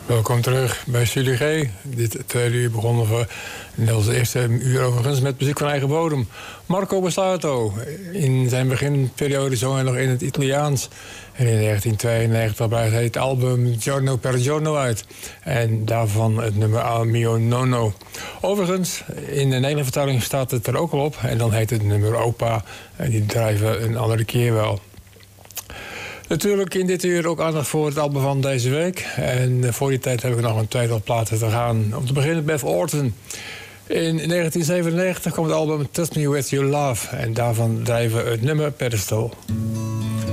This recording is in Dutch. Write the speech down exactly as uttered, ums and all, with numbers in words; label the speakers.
Speaker 1: Welkom terug bij Studio G. Dit tweede uur begonnen we in onze eerste uur overigens met muziek van eigen bodem. Marco Bassato. In zijn beginperiode zong hij nog in het Italiaans. En in negentien tweeënnegentig bracht hij het album Giorno per Giorno uit. En daarvan het nummer Al Mio Nonno. Overigens, in de Nederlandse vertaling staat het er ook al op. En dan heet het nummer Opa. En die drijven een andere keer wel. Natuurlijk in dit uur ook aandacht voor het album van deze week. En voor die tijd heb ik nog een tweetal platen te gaan. Om te beginnen Beth Orton. In negentien zevenennegentig kwam het album Touch Me With Your Love. En daarvan drijven we het nummer Pedestal.